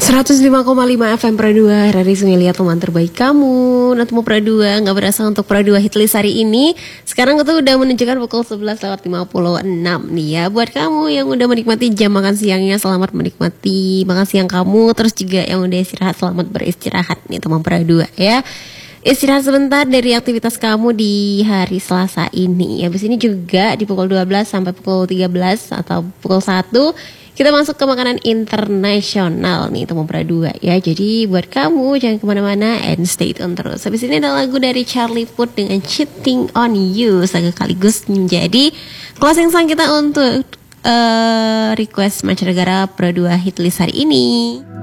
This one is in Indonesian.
105,5 FM Pro 2, Rari Sungilia, teman terbaik kamu. Natmo Pro 2, gak berasa untuk Pro 2 Hitlist hari ini. Sekarang itu udah menunjukkan pukul 11:56 nih ya. Buat kamu yang udah menikmati jam makan siangnya, selamat menikmati makan siang kamu. Terus juga yang udah istirahat, selamat beristirahat nih teman Pro 2 ya. Istirahat sebentar dari aktivitas kamu di hari Selasa ini. Habis ini juga di pukul 12 sampai pukul 13 atau pukul 1 kita masuk ke makanan internasional nih teman Pro 2 ya. Jadi buat kamu jangan kemana-mana and stay tune terus. Habis ini ada lagu dari Charlie Puth dengan Cheating on You sekaligus menjadi closing song kita untuk request mancanegara Pro 2 Hitlist hari ini.